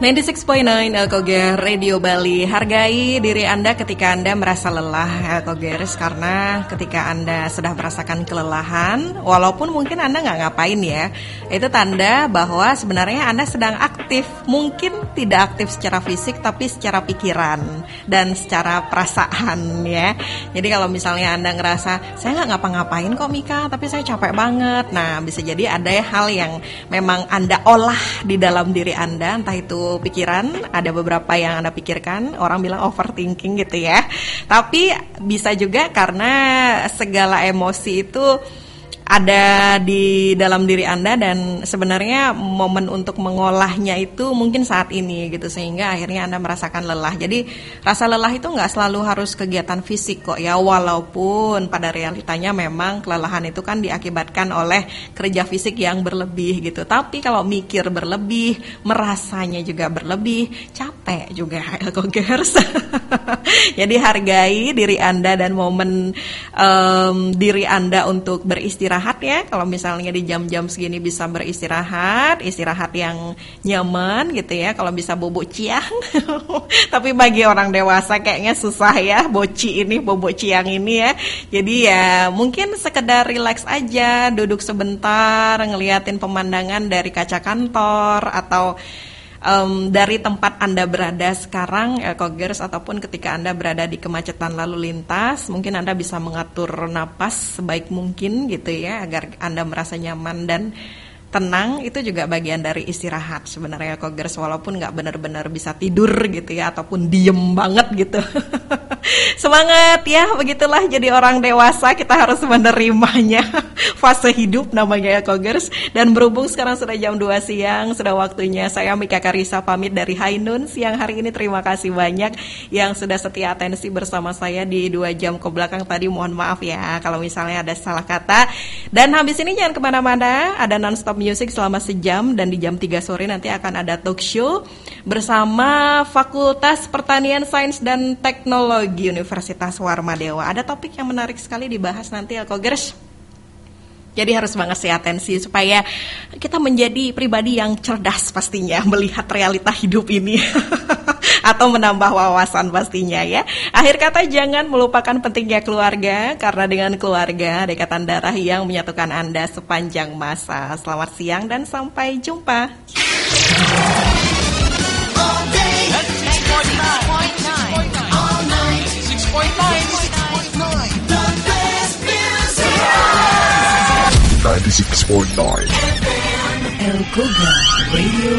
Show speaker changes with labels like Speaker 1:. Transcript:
Speaker 1: 96.9 Elkoger Radio Bali. Hargai diri Anda ketika Anda merasa lelah, Elkogers, karena ketika Anda sudah merasakan kelelahan, walaupun mungkin Anda nggak ngapain ya, itu tanda bahwa sebenarnya Anda sedang aktif. Mungkin tidak aktif secara fisik, tapi secara pikiran dan secara perasaan ya. Jadi kalau misalnya Anda ngerasa, saya nggak ngapa-ngapain kok Mika, tapi saya capek banget. Nah, bisa jadi ada hal yang memang Anda olah di dalam diri Anda, entah itu pikiran, ada beberapa yang Anda pikirkan, orang bilang overthinking gitu ya. Tapi bisa juga karena segala emosi itu ada di dalam diri Anda dan sebenarnya momen untuk mengolahnya itu mungkin saat ini gitu, sehingga akhirnya Anda merasakan lelah. Jadi rasa lelah itu nggak selalu harus kegiatan fisik kok ya, walaupun pada realitanya memang kelelahan itu kan diakibatkan oleh kerja fisik yang berlebih gitu. Tapi kalau mikir berlebih, merasanya juga berlebih, capek juga Elkogers. Jadi hargai diri Anda dan momen diri Anda untuk beristirahat ya. Kalau misalnya di jam-jam segini bisa beristirahat, istirahat yang nyaman gitu ya. Kalau bisa bobo ciang. Tapi bagi orang dewasa kayaknya susah ya, bobo ciang ini ya. Jadi ya mungkin sekedar relax aja, duduk sebentar, ngeliatin pemandangan dari kaca kantor atau dari tempat Anda berada sekarang, Elkogers, ataupun ketika Anda berada di kemacetan lalu lintas, mungkin Anda bisa mengatur napas sebaik mungkin gitu ya, agar Anda merasa nyaman dan tenang. Itu juga bagian dari istirahat sebenarnya, Elkogers, walaupun nggak benar-benar bisa tidur gitu ya, ataupun diem banget gitu. Semangat ya, begitulah jadi orang dewasa, kita harus menerimanya. Fase hidup namanya Elkogers. Dan berhubung sekarang sudah jam 2 siang, sudah waktunya saya Mika Karisa pamit dari High Noon siang hari ini. Terima kasih banyak yang sudah setia atensi bersama saya di 2 jam ke belakang tadi. Mohon maaf ya kalau misalnya ada salah kata. Dan habis ini jangan kemana-mana, ada non-stop music selama sejam. Dan di jam 3 sore nanti akan ada talk show bersama Fakultas Pertanian Sains dan Teknologi Universitas Warmadewa. Ada topik yang menarik sekali dibahas nanti Elkogers. Jadi harus banget sih atensi supaya kita menjadi pribadi yang cerdas pastinya melihat realita hidup ini. Atau menambah wawasan pastinya ya. Akhir kata, jangan melupakan pentingnya keluarga, karena dengan keluarga ada ikatan darah yang menyatukan Anda sepanjang masa. Selamat siang dan sampai jumpa.
Speaker 2: Elkoger Radio